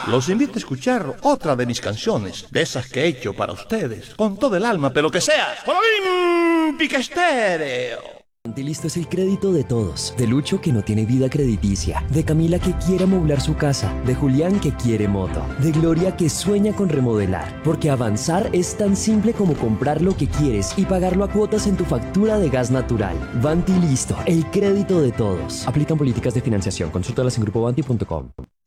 los invito a escuchar otra de mis canciones, de esas que he hecho para ustedes, con todo el alma, pero que sea con Olímpica Estéreo. Listo es el crédito de todos. De Lucho, que no tiene vida crediticia. De Camila, que quiere amoblar su casa. De Julián, que quiere moto. De Gloria, que sueña con remodelar. Porque avanzar es tan simple como comprar lo que quieres y pagarlo a cuotas en tu factura de gas natural. Banti Listo, el crédito de todos. Aplican políticas de financiación. Consúltalas en grupobanti.com.